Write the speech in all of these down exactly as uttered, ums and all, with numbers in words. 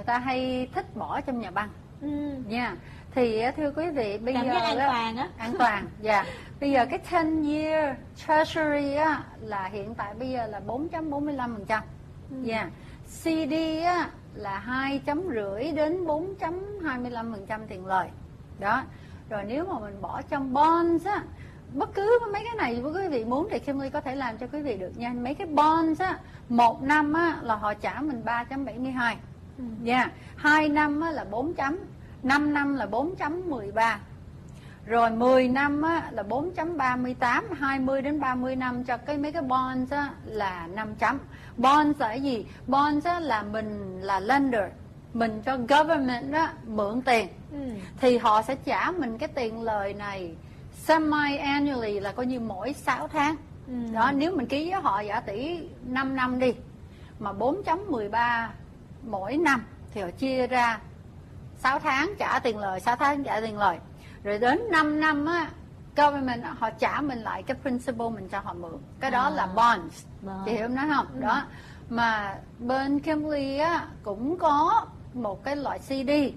người ta hay thích bỏ trong nhà băng Ừ. nha. Thì thưa quý vị, bây Cảm giờ giác an á, toàn á. an toàn, dạ. Bây giờ cái ten year treasury á là hiện tại bây giờ là bốn chấm bốn mươi lăm phần trăm. Dạ. xê đê á là hai chấm rưỡi đến bốn chấm hai mươi lăm phần trăm tiền lời. Đó. Rồi nếu mà mình bỏ trong bonds á, bất cứ mấy cái này quý vị muốn thì Kim Ly có thể làm cho quý vị được nha. Mấy cái bonds á, một năm á là họ trả mình ba chấm bảy mươi hai. Dạ. Hai năm á là bốn chấm, năm năm là bốn chấm mười ba. Rồi mười năm á là bốn chấm ba mươi tám, hai mươi đến ba mươi năm cho cái mấy cái bonds á là năm chấm. Bonds là cái gì? Bonds á là mình là lender, mình cho government á mượn tiền. Ừ. Thì họ sẽ trả mình cái tiền lời này semi annually, là coi như mỗi sáu tháng. Ừ. Đó, nếu mình ký với họ giả tỷ năm năm đi, mà bốn chấm mười ba mỗi năm thì họ chia ra sáu tháng trả tiền lời, sáu tháng trả tiền lời. Rồi đến năm năm á, government họ trả mình lại cái principal mình cho họ mượn. Cái đó à, là bonds. Vâng. Chị hiểu em nói không? Ừ. Đó. Mà bên Kimberly á cũng có một cái loại xê đê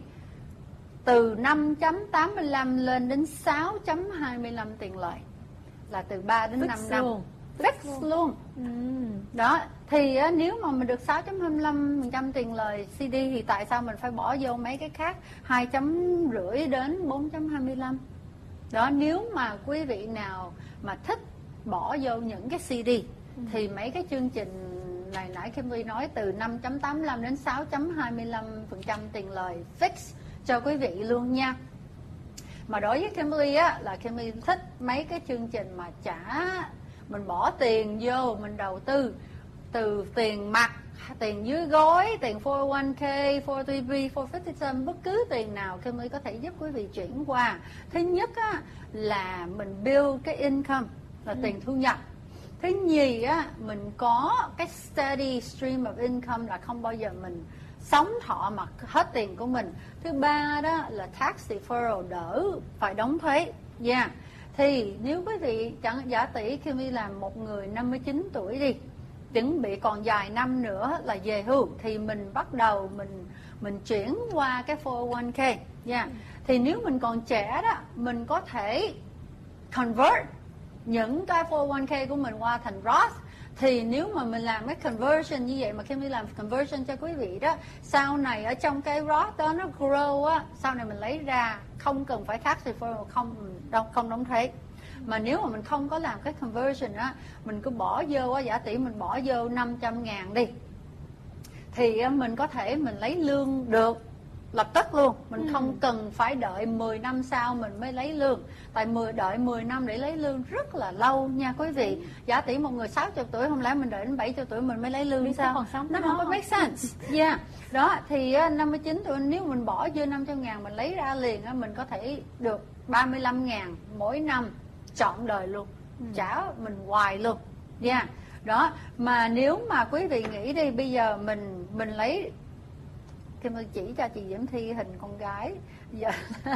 từ năm chấm tám mươi lăm lên đến sáu chấm hai mươi lăm tiền lợi, là từ ba đến năm năm. Fix luôn, luôn. Ừ. Đó. Thì á, nếu mà mình được sáu chấm hai mươi lăm phần trăm tiền lời xê đê thì tại sao mình phải bỏ vô mấy cái khác hai chấm rưỡi đến bốn chấm hai mươi lăm? Đó, nếu mà quý vị nào mà thích bỏ vô những cái xê đê ừ. thì mấy cái chương trình này nãy Kim Ly nói từ năm chấm tám mươi lăm đến sáu chấm hai mươi lăm phần trăm tiền lời fix cho quý vị luôn nha. Mà đối với Kim Ly á là Kim Ly thích mấy cái chương trình mà trả, mình bỏ tiền vô mình đầu tư từ tiền mặt, tiền dưới gối, tiền four oh one k, four oh three b, four fifty, bất cứ tiền nào Kim Ly có thể giúp quý vị chuyển qua. Thứ nhất á, là mình build cái income, là ừ. tiền thu nhập. Thứ nhì á, mình có cái steady stream of income, là không bao giờ mình sống thọ mà hết tiền của mình. Thứ ba đó là tax deferral, đỡ phải đóng thuế. Yeah. Thì nếu quý vị chẳng giả tỷ khi đi làm một người năm mươi chín tuổi đi, chuẩn bị còn vài năm nữa là về hưu, thì mình bắt đầu mình mình chuyển qua cái four oh one k. Yeah. Thì nếu mình còn trẻ đó, mình có thể convert những cái four oh one k của mình qua thành Roth. Thì nếu mà mình làm cái conversion như vậy, mà khi mình làm conversion cho quý vị đó, sau này ở trong cái Roth đó nó grow á, sau này mình lấy ra không cần phải tax deferral, không đâu không đóng thuế. Mà nếu mà mình không có làm cái conversion á, mình cứ bỏ vô á, giả tỷ mình bỏ vô năm trăm ngàn đi, thì mình có thể mình lấy lương được lập tức luôn. Mình ừ. không cần phải đợi mười năm sau mình mới lấy lương. Tại mười đợi mười năm để lấy lương rất là lâu nha quý vị. Giả tỷ một người sáu mươi tuổi, không lẽ mình đợi đến bảy mươi tuổi mình mới lấy lương? Vì sao? Còn sống nó không có make sense. Yeah. Đó, thì năm mươi chín tuổi nếu mình bỏ vô năm trăm ngàn mình lấy ra liền, mình có thể được ba mươi lăm ngàn mỗi năm trọn đời luôn. Ừ. Trả mình hoài luôn. Yeah. Đó, mà nếu mà quý vị nghĩ đi, bây giờ mình mình lấy, Kim Ly chỉ cho chị Diễm Thi hình con gái giờ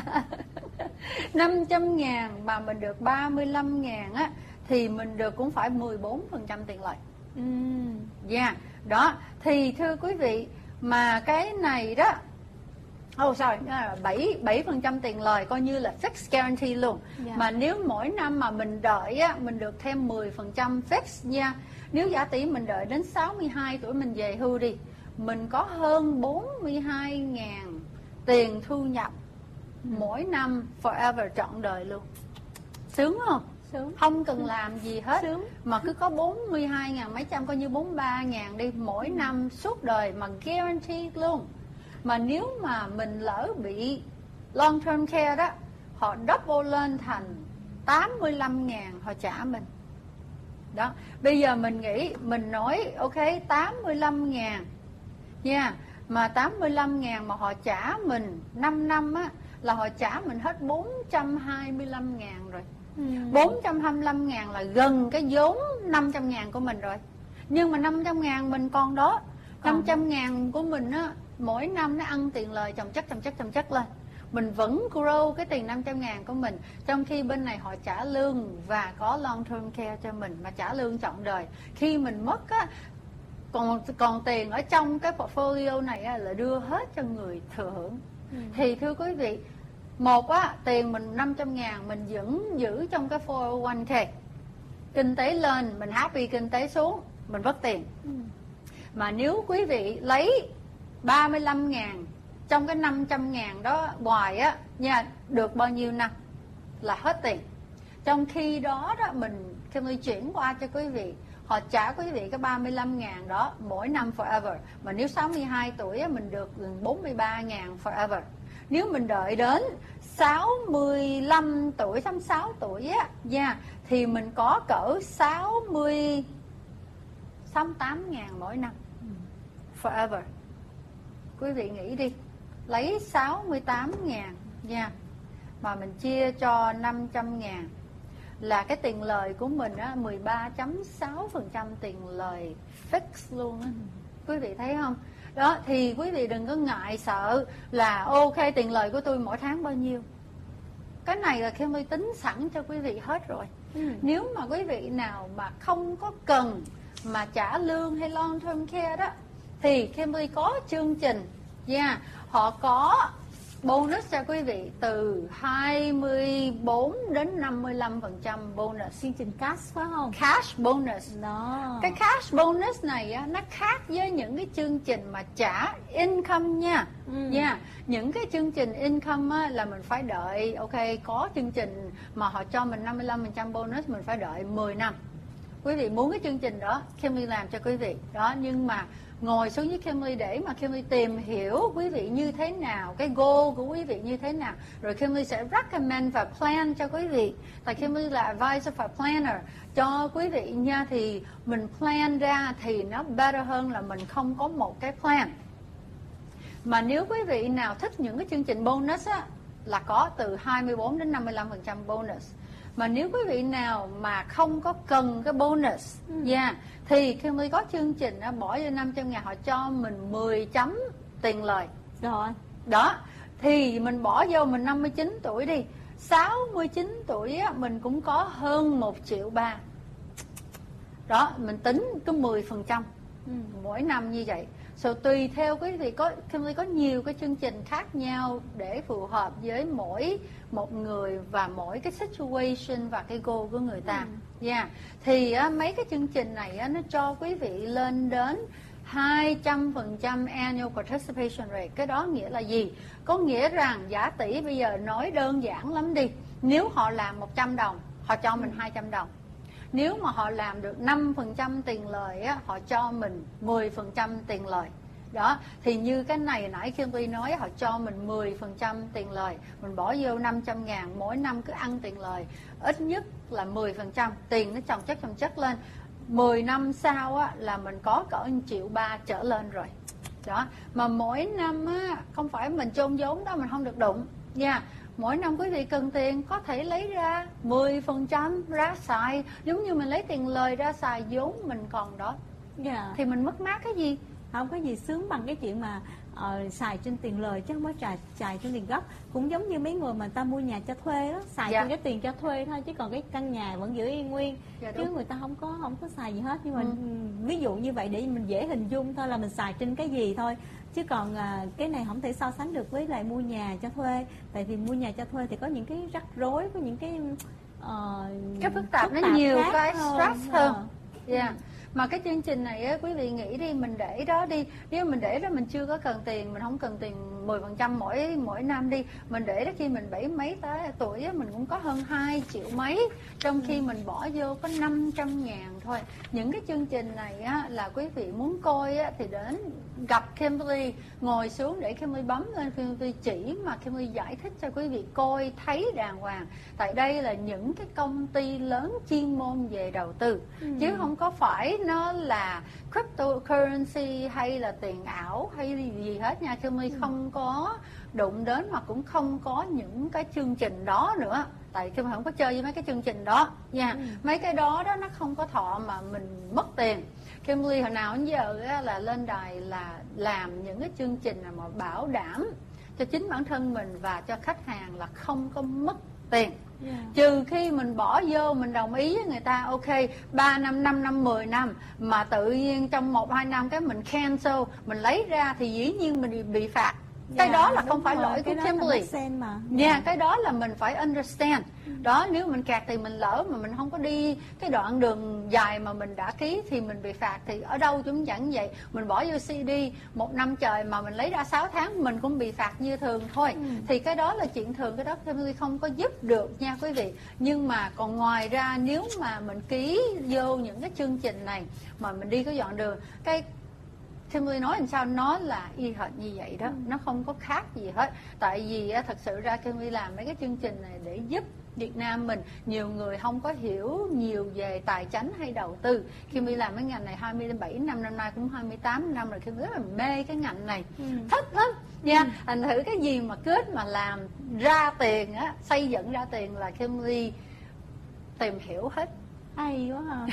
năm trăm ngàn mà mình được ba mươi lăm ngàn á, thì mình được cũng phải mười bốn phần trăm tiền lợi. Ừ. Yeah. Đó, thì thưa quý vị, mà cái này đó, oh sorry, bảy phần trăm tiền lời coi như là fixed guarantee luôn. Yeah. Mà nếu mỗi năm mà mình đợi á, mình được thêm mười phần trăm fixed nha. Nếu giả tỷ mình đợi đến sáu mươi hai tuổi mình về hưu đi, mình có hơn bốn mươi hai ngàn tiền thu nhập ừ. mỗi năm forever, trọn đời luôn. Sướng không? Sướng. Không cần làm gì hết. Sướng. Mà cứ có bốn mươi hai ngàn mấy trăm, coi như bốn mươi ba ngàn đi, mỗi ừ. năm suốt đời mà guarantee luôn. Mà nếu mà mình lỡ bị long term care đó, họ double lên thành tám mươi lăm ngàn họ trả mình. Đó, bây giờ mình nghĩ, mình nói ok tám mươi lăm ngàn nha, yeah. Mà tám mươi lăm ngàn mà họ trả mình năm năm á, là họ trả mình hết bốn trăm hai mươi lăm ngàn rồi. ừ. bốn trăm hai mươi lăm ngàn là gần cái vốn năm trăm ngàn của mình rồi. Nhưng mà năm trăm ngàn mình còn đó. Còn. năm trăm ngàn của mình á, mỗi năm nó ăn tiền lời chồng chất chồng chất chồng chất lên. Mình vẫn grow cái tiền năm trăm ngàn của mình, trong khi bên này họ trả lương và có long term care cho mình, mà trả lương trọn đời. Khi mình mất á, còn còn tiền ở trong cái portfolio này á, là đưa hết cho người thừa hưởng. ừ. Thì thưa quý vị, một á, tiền mình năm trăm ngàn mình vẫn giữ trong cái four oh one k. Kinh tế lên mình happy, kinh tế xuống mình vất tiền. ừ. Mà nếu quý vị lấy ba mươi lăm ngàn trong cái năm trăm ngàn đó hoài á nha, được bao nhiêu năm là hết tiền. Trong khi đó đó mình Kimberly chuyển qua cho quý vị, họ trả quý vị cái ba mươi lăm ngàn đó mỗi năm forever. Mà nếu sáu mươi hai tuổi á, mình được gần bốn mươi ba ngàn forever. Nếu mình đợi đến sáu mươi lăm tuổi, sáu mươi sáu tuổi á, yeah, thì mình có cỡ sáu mươi, sáu mươi tám ngàn mỗi năm forever. Quý vị nghĩ đi, lấy sáu mươi tám ngàn nha, mà mình chia cho năm trăm ngàn là cái tiền lời của mình á, mười ba phẩy sáu phần trăm tiền lời fix luôn á. Quý vị thấy không? Đó, thì quý vị đừng có ngại sợ là ok tiền lời của tôi mỗi tháng bao nhiêu. Cái này là Kimberly tính sẵn cho quý vị hết rồi. ừ. Nếu mà quý vị nào mà không có cần mà trả lương hay long term care đó, thì Kimberly có chương trình, yeah, họ có bonus cho quý vị từ hai mươi bốn đến năm mươi lăm phần trăm bonus. Chương trình cash phải không? Cash bonus. Đó. Cái cash bonus này á, nó khác với những cái chương trình mà trả income nha. ừ. Yeah. Những cái chương trình income á, là mình phải đợi, ok, có chương trình mà họ cho mình năm mươi lăm phần trăm bonus, mình phải đợi mười năm. Quý vị muốn cái chương trình đó, Kimberly làm cho quý vị. Đó, nhưng mà ngồi xuống với Kimberly để mà Kimberly tìm hiểu quý vị như thế nào, cái goal của quý vị như thế nào, rồi Kimberly sẽ recommend và plan cho quý vị. Tại Kimberly là advisor và planner cho quý vị nha, thì mình plan ra thì nó better hơn là mình không có một cái plan. Mà nếu quý vị nào thích những cái chương trình bonus á, là có từ hai mươi bốn đến năm mươi lăm phần trăm bonus. Mà nếu quý vị nào mà không có cần cái bonus, ừ. yeah, thì Kimberly có chương trình đó, bỏ vô năm trăm ngàn họ cho mình mười chấm tiền lời. Rồi. Đó, thì mình bỏ vô mình năm mươi chín tuổi đi, sáu mươi chín tuổi á, mình cũng có hơn một triệu ba. Đó, mình tính cứ mười phần trăm ừ. mỗi năm như vậy. So, tùy theo quý vị, có Kimberly có nhiều cái chương trình khác nhau để phù hợp với mỗi một người và mỗi cái situation và cái goal của người ta. ừ. yeah. Thì á, mấy cái chương trình này á, nó cho quý vị lên đến hai trăm phần trăm annual participation rate. Cái đó nghĩa là gì? Có nghĩa rằng giả tỷ bây giờ nói đơn giản lắm đi, nếu họ làm một trăm đồng, họ cho mình hai trăm đồng. Nếu mà họ làm được năm phần trăm tiền lời á, họ cho mình mười phần trăm tiền lời. Đó, thì như cái này nãy Kimberly nói, họ cho mình mười phần trăm tiền lời, mình bỏ vô năm trăm ngàn, mỗi năm cứ ăn tiền lời ít nhất là mười phần trăm, tiền nó chồng chất chồng chất lên. mười năm sau á, là mình có cỡ một triệu ba trở lên rồi. Đó, mà mỗi năm á, không phải mình chôn vốn đó mình không được đụng nha. Yeah. Mỗi năm quý vị cần tiền có thể lấy ra mười phần trăm ra xài, giống như mình lấy tiền lời ra xài vốn mình còn đó. yeah. Thì mình mất mát cái gì? Không có gì sướng bằng cái chuyện mà uh, xài trên tiền lời chứ không có xài, xài trên tiền gốc. Cũng giống như mấy người mà ta mua nhà cho thuê đó, xài dạ. trên cái tiền cho thuê thôi, chứ còn cái căn nhà vẫn giữ yên nguyên. dạ, chứ người ta không có không có xài gì hết. Nhưng mà ừ. ví dụ như vậy để mình dễ hình dung thôi, là mình xài trên cái gì thôi. Chứ còn uh, cái này không thể so sánh được với lại mua nhà cho thuê. Tại vì mua nhà cho thuê thì có những cái rắc rối, có những cái uh, cái phức tạp, phức nó tạp nhiều cái stress hơn. hơn. Yeah. Mà cái chương trình này á, quý vị nghĩ đi, mình để đó đi, nếu mình để đó mình chưa có cần tiền, mình không cần tiền mười phần trăm mỗi mỗi năm đi, mình để đó khi mình bảy mấy tới tuổi á, mình cũng có hơn hai triệu mấy, trong khi mình bỏ vô có năm trăm ngàn thôi. Những cái chương trình này á, là quý vị muốn coi á, thì đến gặp Kimberly, ngồi xuống để Kimberly bấm lên, Kimberly chỉ mà Kimberly giải thích cho quý vị coi thấy đàng hoàng. Tại đây là những cái công ty lớn chuyên môn về đầu tư, ừ. chứ không có phải nó là cryptocurrency hay là tiền ảo hay gì hết nha. Kimberly ừ. không có đụng đến, hoặc cũng không có những cái chương trình đó nữa. Tại Kimberly không có chơi với mấy cái chương trình đó nha. ừ. Mấy cái đó đó nó không có thọ mà mình mất tiền. Kimberly hồi nào đến giờ á, là lên đài là làm những cái chương trình mà bảo đảm cho chính bản thân mình và cho khách hàng là không có mất tiền. Yeah. Trừ khi mình bỏ vô, mình đồng ý với người ta, ok, ba năm, năm năm, mười năm, mà tự nhiên trong một hai năm cái mình cancel, mình lấy ra thì dĩ nhiên mình bị, bị phạt. Cái Yeah, đó là không phải rồi. lỗi của Kimberly. Mà. Nha, yeah, cái đó là mình phải understand. Ừ. Đó, nếu mình kẹt thì mình lỡ mà mình không có đi cái đoạn đường dài mà mình đã ký thì mình bị phạt. Thì ở đâu cũng chẳng vậy. Mình bỏ vô xê đê một năm trời mà mình lấy ra sáu tháng mình cũng bị phạt như thường thôi. Ừ. Thì cái đó là chuyện thường, cái đó Kimberly không có giúp được nha quý vị. Nhưng mà còn ngoài ra nếu mà mình ký vô những cái chương trình này mà mình đi cái đoạn đường, cái Kimberly nói làm sao nó là y hệt như vậy đó, ừ. nó không có khác gì hết. Tại vì thật sự ra Kimberly làm mấy cái chương trình này để giúp Việt Nam mình. Nhiều người không có hiểu nhiều về tài chính hay đầu tư. Kimberly làm cái ngành này hai mươi bảy năm, năm nay cũng hai mươi tám năm rồi. Kimberly rất là mê cái ngành này, ừ. thích lắm nha. Ừ. Thành thử cái gì mà kết mà làm ra tiền á, xây dựng ra tiền là Kimberly tìm hiểu hết. Hay quá à.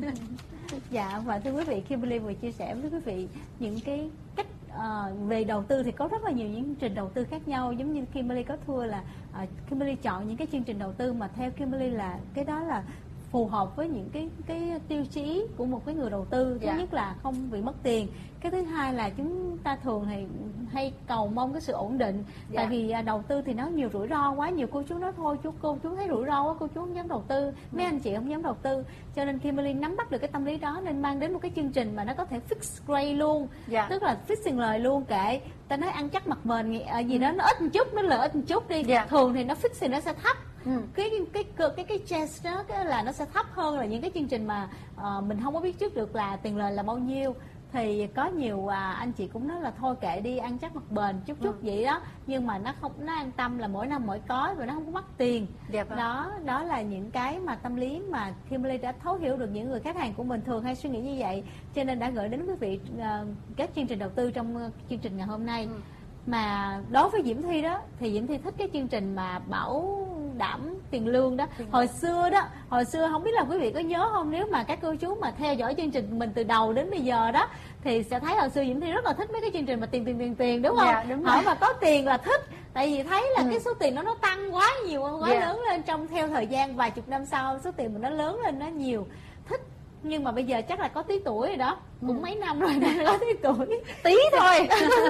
Dạ, và thưa quý vị, Kimberly vừa chia sẻ với quý vị những cái cách uh, về đầu tư thì có rất là nhiều những chương trình đầu tư khác nhau. Giống như Kimberly có thua là uh, Kimberly chọn những cái chương trình đầu tư mà theo Kimberly là cái đó là phù hợp với những cái cái tiêu chí của một cái người đầu tư. Thứ yeah. nhất là không bị mất tiền. Cái thứ hai là chúng ta thường thì hay cầu mong cái sự ổn định. Yeah. Tại vì đầu tư thì nó nhiều rủi ro quá. Nhiều cô chú nói thôi chú cô chú thấy rủi ro quá, cô chú không dám đầu tư. Mấy anh chị không dám đầu tư. Cho nên Kimberly nắm bắt được cái tâm lý đó nên mang đến một cái chương trình mà nó có thể fix rate luôn. Yeah. Tức là fixing lời luôn, kệ ta nói ăn chắc mặt bền gì đó, nó ít một chút, nó lợi ít một chút đi. Yeah. Thường thì nó fix thì nó sẽ thấp. Ừ. cái cái cái cái cái chance đó cái là nó sẽ thấp hơn là những cái chương trình mà uh, mình không có biết trước được là tiền lời là bao nhiêu. Thì có nhiều uh, anh chị cũng nói là thôi kệ đi, ăn chắc mặt bền chút chút ừ. vậy đó, nhưng mà nó không, nó an tâm là mỗi năm mỗi có và nó không có mất tiền. Đẹp đó. Đó là những cái mà tâm lý mà Kimberly đã thấu hiểu được những người khách hàng của mình thường hay suy nghĩ như vậy, cho nên đã gửi đến quý vị uh, các chương trình đầu tư trong uh, chương trình ngày hôm nay. Ừ. Mà đối với Diễm Thi đó thì Diễm Thi thích cái chương trình mà bảo đảm tiền lương đó. Tiền hồi lương. xưa đó, hồi xưa không biết là quý vị có nhớ không, nếu mà các cô chú mà theo dõi chương trình mình từ đầu đến bây giờ đó thì sẽ thấy hồi xưa Diễm Thi rất là thích mấy cái chương trình mà tiền tiền tiền tiền đúng không? Dạ, đúng. Hỏi mà có tiền là thích, tại vì thấy là ừ. cái số tiền đó nó tăng quá nhiều, quá dạ. lớn lên trong theo thời gian vài chục năm sau số tiền mình nó lớn lên nó nhiều, thích. Nhưng mà bây giờ chắc là có tí tuổi rồi đó, cũng ừ. mấy năm rồi nên có tí tuổi tí thôi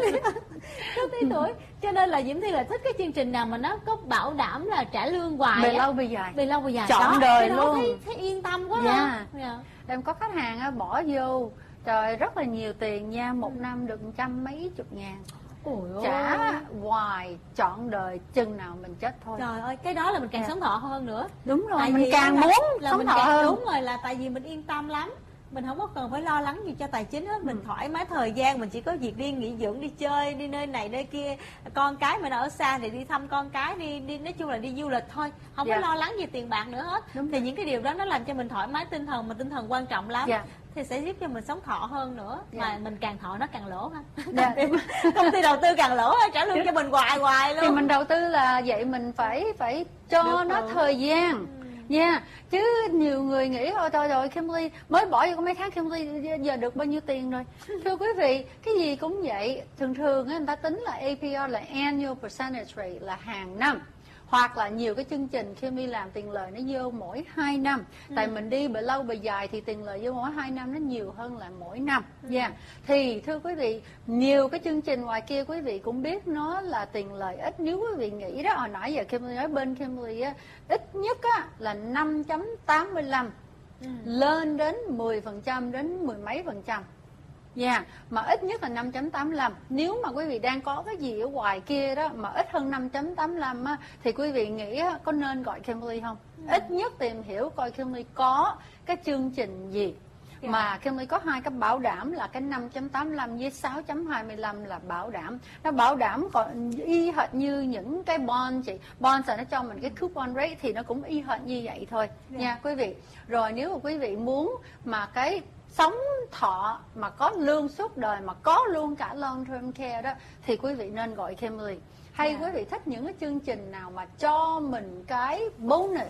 có tí tuổi, cho nên là Diễm Thi là thích cái chương trình nào mà nó có bảo đảm là trả lương hoài về lâu về dài, về lâu về dài, trọn đó, đời luôn, thấy, thấy yên tâm quá. Yeah. Yeah. Em có khách hàng á, bỏ vô trời rất là nhiều tiền nha, một ừ. năm được trăm mấy chục ngàn. Ôi trả ơi. Hoài trọn đời chừng nào mình chết thôi. Trời ơi, cái đó là mình càng yeah. sống thọ hơn nữa. Đúng rồi, tại mình càng muốn là sống mình thọ càng, hơn. Đúng rồi, là tại vì mình yên tâm lắm. Mình không có cần phải lo lắng gì cho tài chính hết, mình ừ. thoải mái thời gian, mình chỉ có việc đi nghỉ dưỡng, đi chơi, đi nơi này nơi kia, con cái mình ở xa thì đi thăm con cái, đi đi nói chung là đi du lịch thôi, không yeah. có lo lắng gì tiền bạc nữa hết. Đúng. Thì những cái điều đó nó làm cho mình thoải mái tinh thần, mà tinh thần quan trọng lắm. Yeah. Thì sẽ giúp cho mình sống thọ hơn nữa. Yeah. Mà mình càng thọ nó càng lỗ ha. Yeah. công, ty, công ty đầu tư càng lỗ, trả lương cho mình hoài hoài luôn. Thì mình đầu tư là vậy, mình phải phải cho được nó rồi. Thời gian. Ừ. Nha, yeah. Chứ nhiều người nghĩ thôi thôi rồi Kimberly mới bỏ vô có mấy tháng Kimberly giờ được bao nhiêu tiền rồi. Thưa quý vị, cái gì cũng vậy, thường thường người ta tính là A P R là annual percentage rate, là hàng năm. Hoặc là nhiều cái chương trình khi mi làm tiền lời nó vô mỗi hai năm. Ừ. Tại mình đi bề lâu bề dài thì tiền lời vô mỗi hai năm nó nhiều hơn là mỗi năm. Ừ. Yeah. Thì thưa quý vị, nhiều cái chương trình ngoài kia quý vị cũng biết nó là tiền lời ít. Nếu quý vị nghĩ đó, hồi nãy giờ Kimberly nói bên Kimberly á, ít nhất á, là năm chấm tám mươi lăm ừ. lên đến mười phần trăm đến mười mấy phần trăm. Dạ, yeah, mà ít nhất là năm chấm tám mươi lăm. Nếu mà quý vị đang có cái gì ở ngoài kia đó mà ít hơn năm chấm tám mươi lăm á, thì quý vị nghĩ á, có nên gọi Kimberly không? Ừ. Ít nhất tìm hiểu coi Kimberly có cái chương trình gì. Yeah. Mà Kimberly có hai cái bảo đảm là cái năm chấm tám mươi lăm với sáu chấm hai mươi lăm là bảo đảm. Nó bảo đảm còn y hệt như những cái bond chị. Bond là nó cho mình cái coupon rate thì nó cũng y hệt như vậy thôi. Yeah. Nha quý vị. Rồi nếu mà quý vị muốn mà cái sống thọ mà có lương suốt đời mà có luôn cả long term care đó thì quý vị nên gọi Kimberly. Hay yeah. quý vị thích những cái chương trình nào mà cho mình cái bonus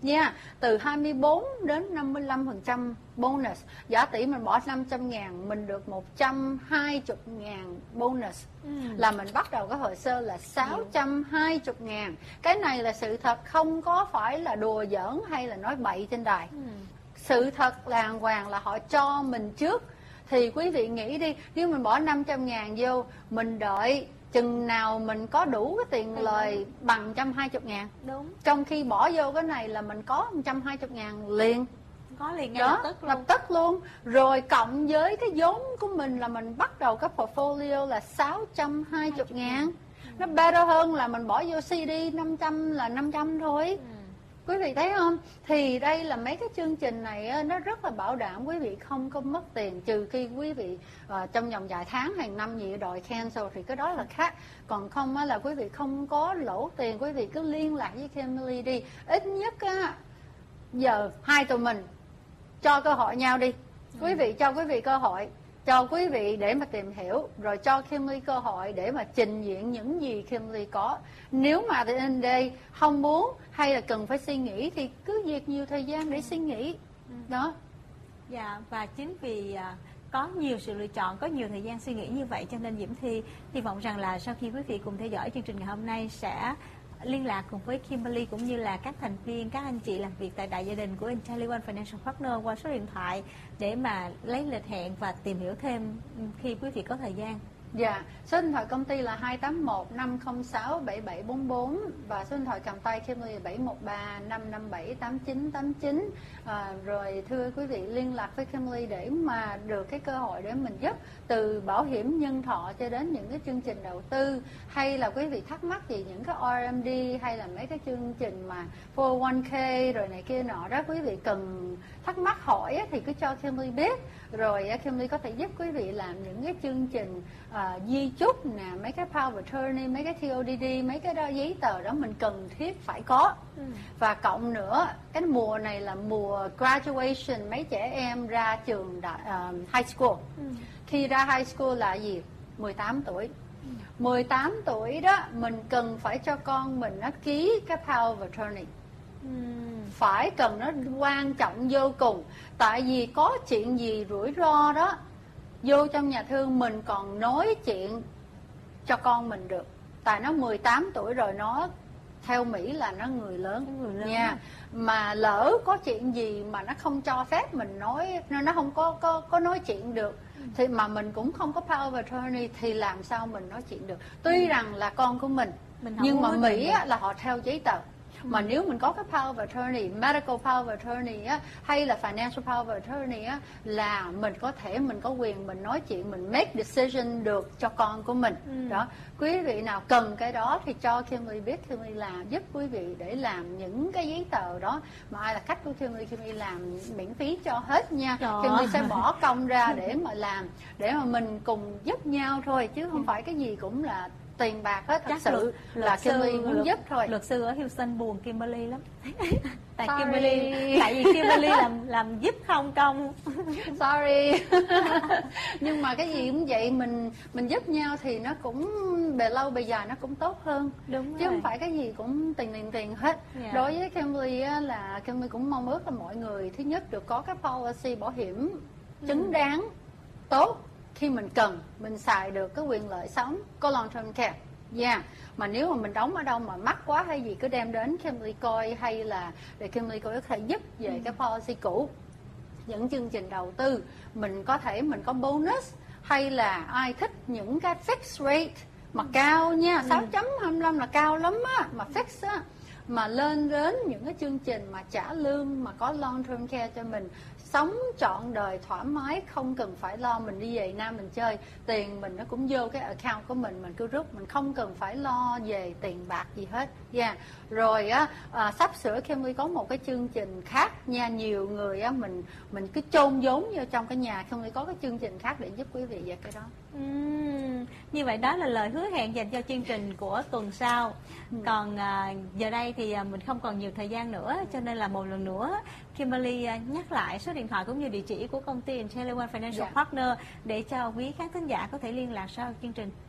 nha. Từ hai mươi bốn đến năm mươi lăm phần trăm bonus. Giả tỷ mình bỏ năm trăm ngàn, mình được một trăm hai mươi ngàn bonus. Ừ. Là mình bắt đầu cái hồ sơ là sáu trăm hai mươi ngàn. Cái này là sự thật, không có phải là đùa giỡn hay là nói bậy trên đài. Ừ. Sự thật làng hoàng là họ cho mình trước. Thì quý vị nghĩ đi, nếu mình bỏ năm trăm ngàn vô, mình đợi chừng nào mình có đủ cái tiền lời bằng một trăm hai mươi ngàn. Đúng. Trong khi bỏ vô cái này là mình có một trăm hai mươi ngàn liền. Có liền ngay đó, lập tức luôn. Lập tức luôn. Rồi cộng với cái vốn của mình là mình bắt đầu cái portfolio là sáu trăm hai mươi ngàn. Nó better hơn là mình bỏ vô xê đê năm trăm là năm trăm thôi. Ừ. Quý vị thấy không? Thì đây là mấy cái chương trình này nó rất là bảo đảm quý vị không có mất tiền, trừ khi quý vị uh, trong vòng vài tháng hàng năm gì đòi cancel thì cái đó là khác. Còn không á, là quý vị không có lỗ tiền, quý vị cứ liên lạc với Kimberly đi. Ít nhất á, giờ hai tụi mình cho cơ hội nhau đi. Quý vị cho quý vị cơ hội, cho quý vị để mà tìm hiểu, rồi cho Kimberly cơ hội để mà trình diện những gì Kimberly có. Nếu mà the end day không muốn hay là cần phải suy nghĩ thì cứ việc nhiều thời gian để suy nghĩ. Đó. Dạ, và chính vì uh, có nhiều sự lựa chọn, có nhiều thời gian suy nghĩ như vậy cho nên Diễm Thi hy vọng rằng là sau khi quý vị cùng theo dõi chương trình ngày hôm nay sẽ liên lạc cùng với Kimberly cũng như là các thành viên, các anh chị làm việc tại đại gia đình của IntelliOne Financial Partner qua số điện thoại để mà lấy lịch hẹn và tìm hiểu thêm khi quý vị có thời gian. Dạ, yeah. Số điện thoại công ty là hai tám một năm không sáu bảy bảy bốn bốn và số điện thoại cầm tay Kimberly là bảy một ba năm năm bảy tám chín tám chín. À, rồi thưa quý vị, liên lạc với Kimberly để mà được cái cơ hội để mình giúp từ bảo hiểm nhân thọ cho đến những cái chương trình đầu tư, hay là quý vị thắc mắc gì những cái R M D hay là mấy cái chương trình mà four oh one k rồi này kia nọ đó, quý vị cần thắc mắc hỏi thì cứ cho Kimberly biết, rồi Kimberly có thể giúp quý vị làm những cái chương trình uh, di chúc nè, mấy cái power of attorney, mấy cái T O D D, mấy cái đó, giấy tờ đó mình cần thiết phải có. Ừ. Và cộng nữa, cái mùa này là mùa graduation, mấy trẻ em ra trường đại, uh, high school. Ừ. Khi ra high school là gì? mười tám tuổi. Ừ. mười tám tuổi đó mình cần phải cho con mình nó ký cái power of attorney. Ừ. Phải cần, nó quan trọng vô cùng. Tại vì có chuyện gì rủi ro đó, vô trong nhà thương mình còn nói chuyện cho con mình được. Tại nó mười tám tuổi rồi, nó theo Mỹ là nó người lớn, người lớn nha. Mà lỡ có chuyện gì mà nó không cho phép mình nói, nó không có có có nói chuyện được, ừ. thì mà mình cũng không có power of attorney thì làm sao mình nói chuyện được. Tuy ừ. rằng là con của mình, mình nhưng mà Mỹ á, là họ theo giấy tờ. Mà nếu mình có cái power of attorney, medical power of attorney á, hay là financial power of attorney á, là mình có thể, mình có quyền mình nói chuyện, mình make decision được cho con của mình. Ừ. Đó, quý vị nào cần cái đó thì cho Kimberly biết, Kimberly làm giúp quý vị để làm những cái giấy tờ đó. Mà ai là khách của Kimberly, Kimberly làm miễn phí cho hết nha. Trời. Kimberly sẽ bỏ công ra để mà làm, để mà mình cùng giúp nhau thôi, chứ không phải cái gì cũng là tiền bạc hết. Thật chắc sự luật, là luật Kimberly muốn luật, giúp thôi. Luật sư ở Houston buồn Kimberly lắm. Tại Sorry. Kimberly, tại vì Kimberly làm làm giúp không công. Sorry. Nhưng mà cái gì cũng vậy, mình mình giúp nhau thì nó cũng bề lâu bề dài nó cũng tốt hơn. Đúng chứ rồi. Không phải cái gì cũng tiền tiền tiền hết. Yeah. Đối với Kimberly á, là Kimberly cũng mong ước là mọi người thứ nhất được có cái policy bảo hiểm xứng ừ. đáng, tốt. Khi mình cần, mình xài được cái quyền lợi sống, có long term care. Yeah. Mà nếu mà mình đóng ở đâu mà mắc quá hay gì, cứ đem đến Kimberly coi, hay là để Kimberly coi có thể giúp về ừ. cái policy cũ. Những chương trình đầu tư, mình có thể mình có bonus, hay là ai thích những cái fixed rate mà cao nha, ừ. sáu chấm hai mươi lăm là cao lắm á, mà fix á. Mà lên đến những cái chương trình mà trả lương mà có long term care cho mình, sống trọn đời thoải mái, không cần phải lo mình đi về Nam mình chơi, tiền mình nó cũng vô cái account của mình, mình cứ rút, mình không cần phải lo về tiền bạc gì hết. Yeah. Rồi á, à, sắp sửa Kimberly có một cái chương trình khác nha, nhiều người á, mình mình cứ chôn vốn vô trong cái nhà, Kimberly có cái chương trình khác để giúp quý vị về cái đó. Uhm, như vậy đó là lời hứa hẹn dành cho chương trình của tuần sau. Ừ. Còn à, giờ đây thì à, mình không còn nhiều thời gian nữa, cho nên là một lần nữa Kimberly à, nhắc lại số điện thoại cũng như địa chỉ của công ty IntelliOne Financial yeah. Partner để cho quý khán thính giả có thể liên lạc sau chương trình.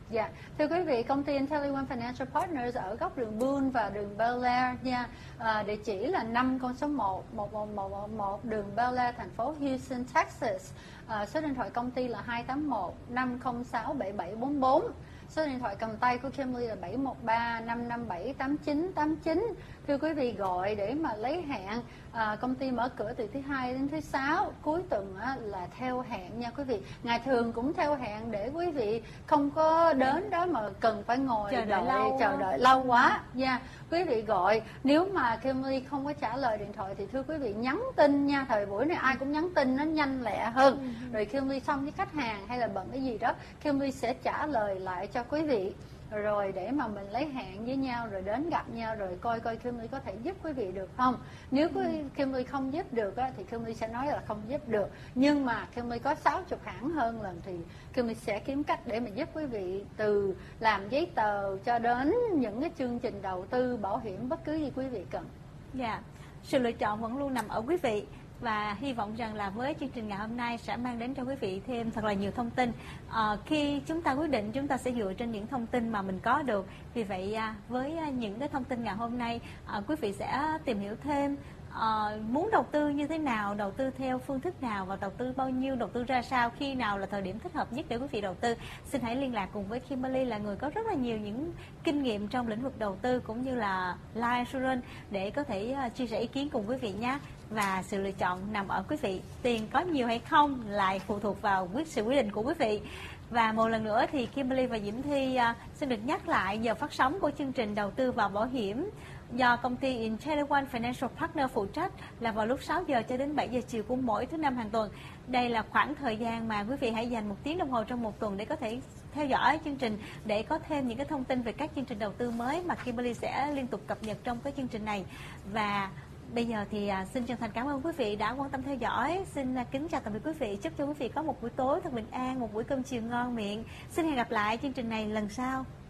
Dạ, thưa quý vị, công ty IntelliOne Financial Partners ở góc đường Boone và đường Bel Air nha. À, địa chỉ là năm con số một, một một một một đường Bel Air, thành phố Houston, Texas. À, số điện thoại công ty là hai tám một năm không sáu bảy bảy bốn bốn. Số điện thoại cầm tay của Kimberly là bảy một ba năm năm bảy tám chín tám chín. Thưa quý vị, gọi để mà lấy hẹn. À, công ty mở cửa từ thứ hai đến thứ sáu, cuối tuần á, là theo hẹn nha quý vị. Ngày thường cũng theo hẹn để quý vị không có đến đó mà cần phải ngồi chờ đợi đợi, lâu chờ đợi lâu quá nha. Yeah. Quý vị gọi, nếu mà Kimberly không có trả lời điện thoại thì thưa quý vị nhắn tin nha. Thời buổi này ai cũng nhắn tin, nó nhanh lẹ hơn. Ừ. Rồi Kimberly xong với khách hàng hay là bận cái gì đó, Kimberly sẽ trả lời lại cho quý vị, rồi để mà mình lấy hẹn với nhau, rồi đến gặp nhau, rồi coi coi Kimberly có thể giúp quý vị được không. Nếu ừ. Kimberly không giúp được á, thì Kimberly sẽ nói là không giúp được. Nhưng mà Kimberly có sáu mươi hãng hơn lần thì Kimberly sẽ kiếm cách để mà giúp quý vị, từ làm giấy tờ cho đến những cái chương trình đầu tư, bảo hiểm, bất cứ gì quý vị cần. Dạ, yeah. Sự lựa chọn vẫn luôn nằm ở quý vị. Và hy vọng rằng là với chương trình ngày hôm nay sẽ mang đến cho quý vị thêm thật là nhiều thông tin. À, khi chúng ta quyết định, chúng ta sẽ dựa trên những thông tin mà mình có được. Vì vậy với những cái thông tin ngày hôm nay, à, quý vị sẽ tìm hiểu thêm à, muốn đầu tư như thế nào, đầu tư theo phương thức nào và đầu tư bao nhiêu, đầu tư ra sao, khi nào là thời điểm thích hợp nhất để quý vị đầu tư. Xin hãy liên lạc cùng với Kimberly, là người có rất là nhiều những kinh nghiệm trong lĩnh vực đầu tư cũng như là life insurance, để có thể uh, chia sẻ ý kiến cùng quý vị nhé. Và sự lựa chọn nằm ở quý vị. Tiền có nhiều hay không lại phụ thuộc vào quyết sự quyết định của quý vị. Và một lần nữa thì Kimberly và Diễm Thi uh, xin được nhắc lại giờ phát sóng của chương trình đầu tư vào bảo hiểm do công ty IntelliOne Financial Partners phụ trách, là vào lúc sáu giờ cho đến bảy giờ chiều của mỗi thứ năm hàng tuần. Đây là khoảng thời gian mà quý vị hãy dành một tiếng đồng hồ trong một tuần để có thể theo dõi chương trình, để có thêm những cái thông tin về các chương trình đầu tư mới mà Kimberly sẽ liên tục cập nhật trong cái chương trình này. Và bây giờ thì à, xin chân thành cảm ơn quý vị đã quan tâm theo dõi. Xin à, kính chào tạm biệt quý vị. Chúc cho quý vị có một buổi tối thật bình an, một buổi cơm chiều ngon miệng. Xin hẹn gặp lại chương trình này lần sau.